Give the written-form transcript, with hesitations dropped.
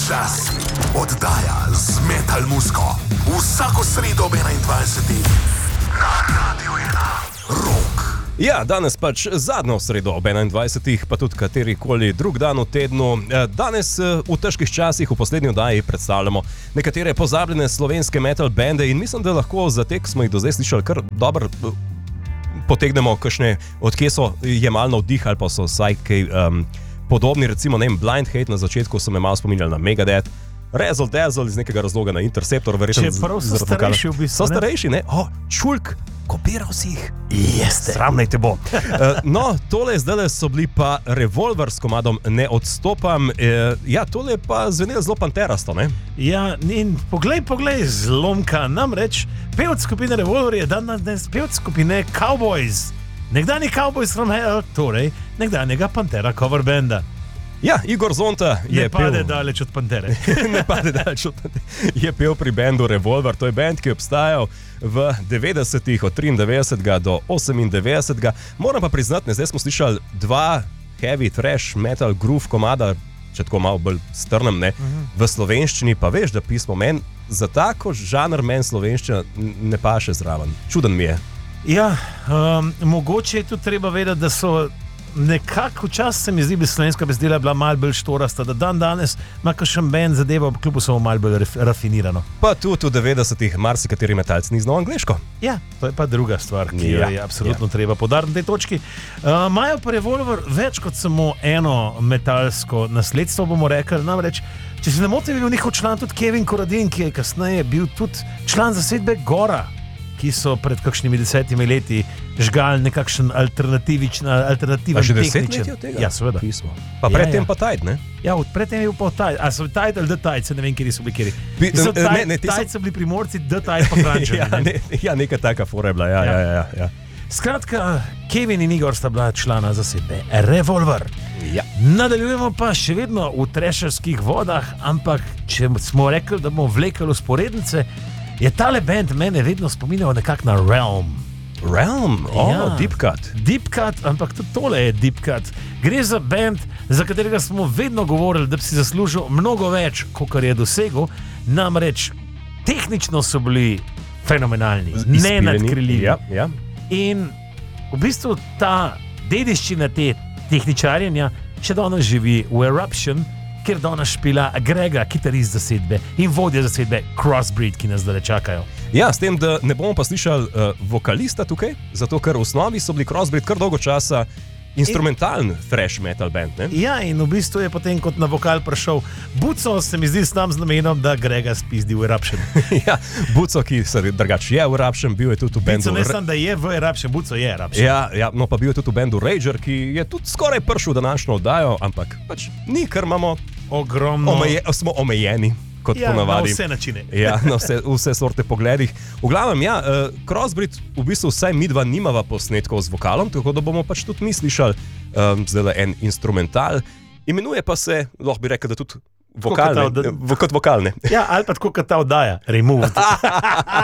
Čas oddaja z Metal Musko. Vsako sredo ob 21. na Radio 1. Rock. Ja, danes pač zadnjo sredo ob 21. pa tudi katerikoli drug dan v tednu. Danes v težkih časih v poslednji oddaji predstavljamo nekatere pozabljene slovenske metal bende in mislim, da lahko za te, ki smo jih do zdaj slišali, kar dobro potegnemo kakšne, odkje so jemali navdih ali pa so vsaj kaj podobni, recimo, ne vem, Blind Hate na začetku so me malo spominjali na Megadeth, Razzle Dazzle iz nekega razloga na Interceptor, verjetno čeprav so starejši v bistvu. So starejši, ne? Čulk, kopiral si jih. Jeste. Sram naj te bo. No, tole zdaj so bili pa Revolver s komadom Ne odstopam. Ja, tole je pa zvenelo zelo panterasto, ne? Ja, in poglej, zlomka. Namreč, pevec skupine Revolver je danes pevec skupine Cowboys. Nekdanji Cowboys from Hell, torej nekdanjega Pantera cover banda. Ja, Igor Zonta je ne pade daleč od Pantere. Ne pade daleč od Pantere. Je pel pri bendu Revolver. To je band, ki je obstajal v 90-ih, od 93. do 98. Moram pa priznati, zdaj smo slišali dva heavy thrash metal groove komada, če tako malo bolj strnem, ne, v slovenščini, pa veš, da pismo meni za tako žanr meni slovenščina ne paše zraven. Čuden mi je. Ja, mogoče je tudi treba vedeti, da so nekako včasih se mi zdi, da slovenska besedila bila malo bolj štorasta, da danes ima kakšen band zadeva, kljub samo malo bolj rafinirano. Pa tudi v 90-ih marsikateri metalci ni znal angleško. Ja, to je pa druga stvar, ki jo je absolutno treba poudariti na tej točki. Imajo pa Revolver več kot samo eno metalsko nasledstvo, bomo rekli, namreč, če se ne motim, je bil njihov član tudi Kevin Koradin, ki je kasneje bil tudi član zasedbe Gora, ki so pred kakšnimi 10 leti žgali nekakšen alternativen tehničen. A že 10 let od tega? Ja, seveda. Pismo. Pa predtem pa Tide, ne? Ja, predtem je bil pa Tide. A so Tide ali The Tide, se ne vem, kjer so bili kjeri. Tide so bili Primorci, The Tide pa Kranjčani. Ja, neka taka fora je bila, ja. Skratka, Kevin in Igor sta bila člana zasedbe Revolver. Ja. Nadaljujemo pa še vedno v trešerskih vodah, ampak če smo rekli, da bomo vlekli usporednice, je tale band mene vedno spominjal nekako na Realm. Realm? Deep Cut. Deep Cut, ampak tudi tole je Deep Cut. Gre za band, za katerega smo vedno govorili, da bi si zaslužil mnogo več, kot je dosegel. Namreč, tehnično so bili fenomenalni, nenadkriljivi. Ja. In v bistvu ta dediščina te tehničarjenja še danes živi v Eruption, kjer danes špila Grega, kitarist zasedbe in vodja zasedbe Crossbreed, ki nas zdaj čakajo. Ja, s tem, da ne bomo pa slišali vokalista tukaj, zato ker v osnovi so bili Crossbreed kar dolgo časa instrumentalen thrash metal band, ne? Ja, in v bistvu je potem kot na vokal prišel Buco, se mi zdi s tam z namenom, da Grega spizdi v Eruption. Ja, Buco, ki se drugače je v Eruption, bil je tudi v bendu... Buco ne sam, da je v Eruption, Buco je Eruption. Ja, no pa bil je tudi v bendu Rager, ki je tudi skoraj prišel v današnjo oddajo, ampak pač ni, ker imamo ogromno... Smo omejeni, kot ponavadi. Na vse načine. Ja, na vse sorte pogledih. V glavnem, ja, Crossbreed, v bistvu vsaj midva nimava posnetkov z vokalom, tako da bomo pač tudi mi slišali zdaj en instrumental. Imenuje pa se, lahko bi rekel, da tudi vokal, kot vokal, ne? Ja, ali pa tako kot ta oddaja, Removed.